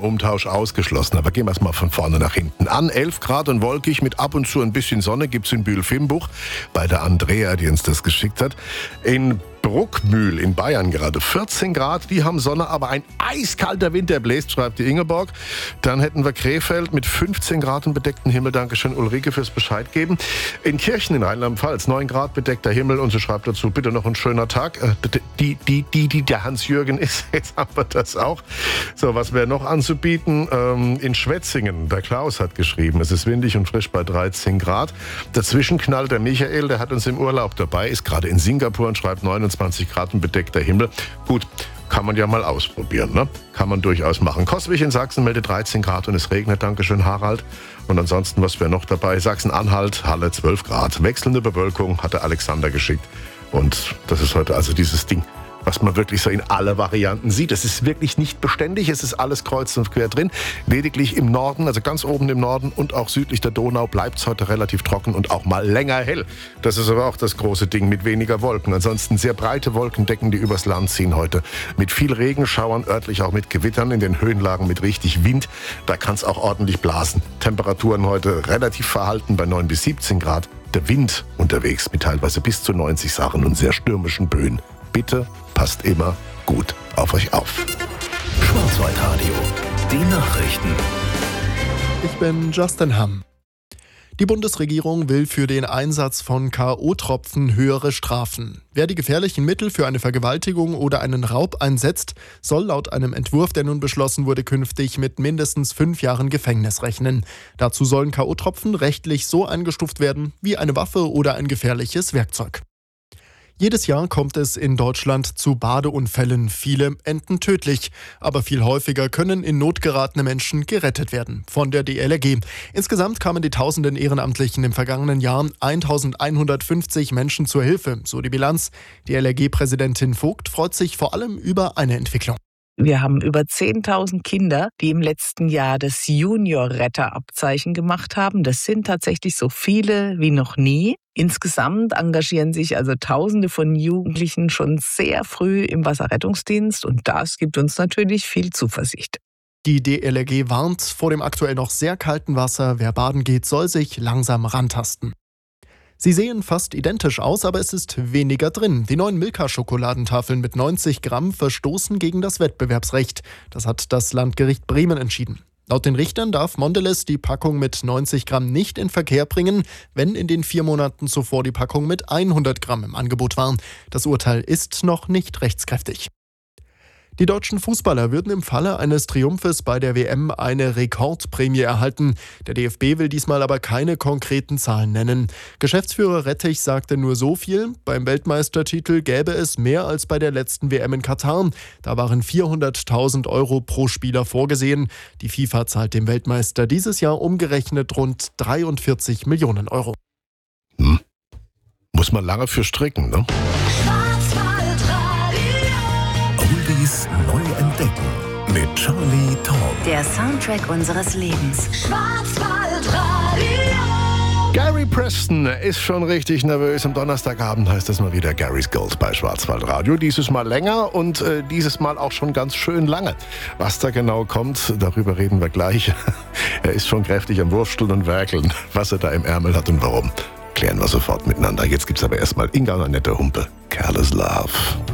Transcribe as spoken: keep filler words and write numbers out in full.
Umtausch ausgeschlossen. Aber gehen wir es mal von vorne nach hinten an. elf Grad und wolkig mit ab und zu ein bisschen Sonne gibt es in Bühl-Fimbuch bei der Andrea, die uns das geschickt hat. In Bruckmühl in Bayern gerade vierzehn Grad, die haben Sonne, aber ein eiskalter Wind, der bläst, schreibt die Ingeborg. Dann hätten wir Krefeld mit fünfzehn Grad und bedeckten Himmel. Dankeschön Ulrike fürs Bescheid geben. In Kirchen in Rheinland-Pfalz neun Grad bedeckter Himmel und sie schreibt dazu, bitte noch ein schöner Tag. Äh, die, die, die, die der Hans-Jürgen ist, jetzt haben wir das auch. So, was wäre noch anzubieten? Ähm, in Schwetzingen, der Klaus hat geschrieben, es ist windig und frisch bei dreizehn Grad. Dazwischen knallt der Michael, der hat uns im Urlaub dabei, ist gerade in Singapur und schreibt neunundzwanzig Grad und bedeckter Himmel. Gut, kann man ja mal ausprobieren, ne? Kann man durchaus machen. Koswig in Sachsen meldet dreizehn Grad und es regnet. Dankeschön, Harald. Und ansonsten, was wäre noch dabei? Sachsen-Anhalt, Halle zwölf Grad. Wechselnde Bewölkung, hat der Alexander geschickt. Und das ist heute also dieses Ding, was man wirklich so in alle Varianten sieht. Es ist wirklich nicht beständig, es ist alles kreuz und quer drin. Lediglich im Norden, also ganz oben im Norden und auch südlich der Donau bleibt es heute relativ trocken und auch mal länger hell. Das ist aber auch das große Ding mit weniger Wolken. Ansonsten sehr breite Wolkendecken, die übers Land ziehen heute. Mit viel Regenschauern, örtlich auch mit Gewittern, in den Höhenlagen mit richtig Wind. Da kann es auch ordentlich blasen. Temperaturen heute relativ verhalten bei neun bis siebzehn Grad. Der Wind unterwegs mit teilweise bis zu neunzig Sachen und sehr stürmischen Böen. Bitte passt immer gut auf euch auf. Schwarzwaldradio, die Nachrichten. Ich bin Justin Hamm. Die Bundesregierung will für den Einsatz von K O-Tropfen höhere Strafen. Wer die gefährlichen Mittel für eine Vergewaltigung oder einen Raub einsetzt, soll laut einem Entwurf, der nun beschlossen wurde, künftig mit mindestens fünf Jahren Gefängnis rechnen. Dazu sollen K O-Tropfen rechtlich so eingestuft werden wie eine Waffe oder ein gefährliches Werkzeug. Jedes Jahr kommt es in Deutschland zu Badeunfällen. Viele enden tödlich, aber viel häufiger können in Not geratene Menschen gerettet werden. Von der D L R G. Insgesamt kamen die tausenden Ehrenamtlichen im vergangenen Jahr eintausendeinhundertfünfzig Menschen zur Hilfe, so die Bilanz. D L R G-Präsidentin Vogt freut sich vor allem über eine Entwicklung. Wir haben über zehntausend Kinder, die im letzten Jahr das Junior-Retter-Abzeichen gemacht haben. Das sind tatsächlich so viele wie noch nie. Insgesamt engagieren sich also Tausende von Jugendlichen schon sehr früh im Wasserrettungsdienst und das gibt uns natürlich viel Zuversicht. Die D L R G warnt vor dem aktuell noch sehr kalten Wasser. Wer baden geht, soll sich langsam rantasten. Sie sehen fast identisch aus, aber es ist weniger drin. Die neuen Milka-Schokoladentafeln mit neunzig Gramm verstoßen gegen das Wettbewerbsrecht. Das hat das Landgericht Bremen entschieden. Laut den Richtern darf Mondelez die Packung mit neunzig Gramm nicht in Verkehr bringen, wenn in den vier Monaten zuvor die Packung mit hundert Gramm im Angebot war. Das Urteil ist noch nicht rechtskräftig. Die deutschen Fußballer würden im Falle eines Triumphes bei der W M eine Rekordprämie erhalten. Der D F B will diesmal aber keine konkreten Zahlen nennen. Geschäftsführer Rettich sagte nur so viel: Beim Weltmeistertitel gäbe es mehr als bei der letzten W M in Katar. Da waren vierhunderttausend Euro pro Spieler vorgesehen. Die FIFA zahlt dem Weltmeister dieses Jahr umgerechnet rund dreiundvierzig Millionen Euro. Hm. Muss man lange für stricken, ne? Oldies neu entdecken mit Charlie Taumm. Der Soundtrack unseres Lebens. Schwarzwaldradio. Gary Preston ist schon richtig nervös. Am Donnerstagabend heißt es mal wieder Gary's Gold bei Schwarzwaldradio. Dieses Mal länger und äh, dieses Mal auch schon ganz schön lange. Was da genau kommt, darüber reden wir gleich. Er ist schon kräftig am Wurfstuhl und werkeln. Was er da im Ärmel hat und warum, klären wir sofort miteinander. Jetzt gibt's aber erstmal Inga und Annette Humpe. Careless Love.